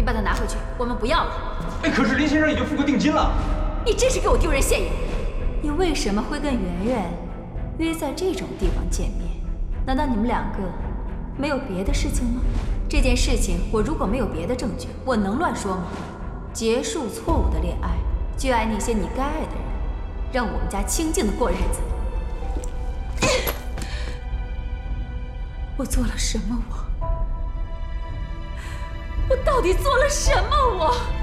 把它拿回去，我们不要了。 哎，可是林先生已经付过定金了。 你真是给我丢人现眼！你为什么会跟圆圆约在这种地方见面？难道你们两个没有别的事情吗？这件事情我如果没有别的证据，我能乱说吗？结束错误的恋爱，去爱那些你该爱的人，让我们家清静的过日子。我做了什么？我到底做了什么？我。